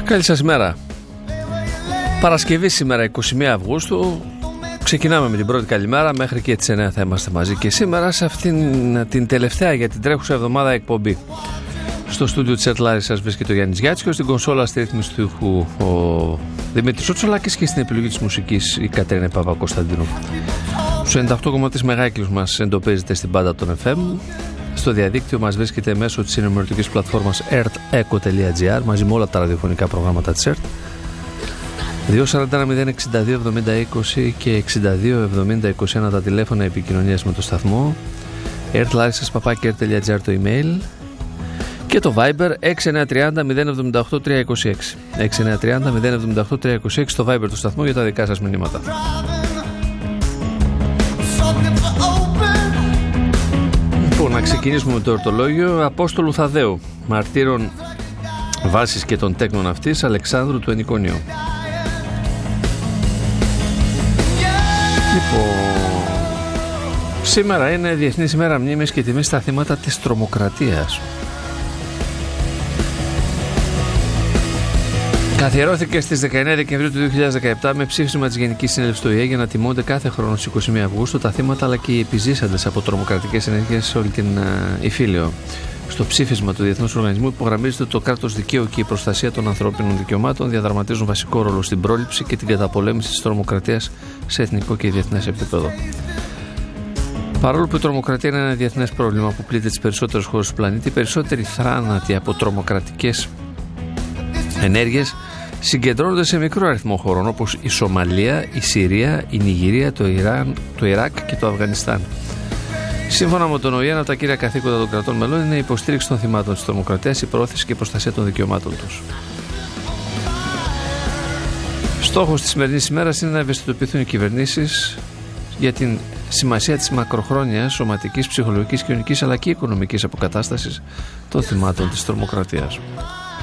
Καλή σας ημέρα. Παρασκευή σήμερα 21 Αυγούστου. Ξεκινάμε με την πρώτη καλημέρα. Μέχρι και τις 9 θα είμαστε μαζί και σήμερα σε αυτήν την τελευταία για την τρέχουσα εβδομάδα εκπομπή. Στο στούντιο της ΕΡΤ σας βρίσκεται ο Γιάννης Γιάτσιος, στην κονσόλα στη ρύθμιση του ήχου ο Δημήτρης Οτσολάκης και στην επιλογή της μουσικής η Κατερίνα Παπα-Κωνσταντίνου. Στους 98,3 μεγάκυκλους μας εντοπίζεται στην πάντα των FM. Στο διαδίκτυο μας βρίσκεται μέσω της ενημερωτικής πλατφόρμας erteco.gr μαζί με όλα τα ραδιοφωνικά προγράμματα της ΕΡΤ. 241-062-70-20 και 62-70-21 τα τηλέφωνα επικοινωνίας με το σταθμό. ertlarisas@ert.gr το email. Και το Viber 6930-078-326. 6930-078-326 το Viber του σταθμού για τα δικά σας μηνύματα. Λοιπόν, να ξεκινήσουμε με το ορτολόγιο Απόστολου Θαδαίου, μαρτύρων βάσης και των τέκνων αυτής, Αλεξάνδρου του Ενικονίου. Λοιπόν, σήμερα είναι Διεθνής ημέρα μνήμης και τιμής στα θύματα της τρομοκρατίας. Καθιερώθηκε στις 19 Δεκεμβρίου του 2017 με ψήφισμα της Γενικής Συνέλευσης του ΟΗΕ για να τιμώνται κάθε χρόνο στις 21 Αυγούστου τα θύματα αλλά και οι επιζήσαντες από τρομοκρατικές ενέργειες σε όλη την Ιφίλιο. Στο ψήφισμα του Διεθνούς Οργανισμού υπογραμμίζεται ότι το κράτος δικαίου και η προστασία των ανθρώπινων δικαιωμάτων διαδραματίζουν βασικό ρόλο στην πρόληψη και την καταπολέμηση της τρομοκρατίας σε εθνικό και διεθνές επίπεδο. Παρόλο που η τρομοκρατία είναι ένα διεθνές πρόβλημα που πλήττει τις περισσότερες χώρες του πλανήτη, οι περισσότεροι θάνατοι από τρομοκρατικές ενέργειες συγκεντρώνονται σε μικρό αριθμό χωρών όπως η Σομαλία, η Συρία, η Νιγηρία, το Ιράν, το Ιράκ και το Αφγανιστάν. Σύμφωνα με τον ΟΗΕ, ένα από τα κύρια καθήκοντα των κρατών μελών είναι η υποστήριξη των θυμάτων της τρομοκρατίας, η προώθηση και η προστασία των δικαιωμάτων τους. Στόχος της σημερινής ημέρας είναι να ευαισθητοποιηθούν οι κυβερνήσεις για την σημασία της μακροχρόνιας σωματικής, ψυχολογικής, κοινωνικής αλλά και οικονομικής αποκατάστασης των θυμάτων της τρομοκρατίας.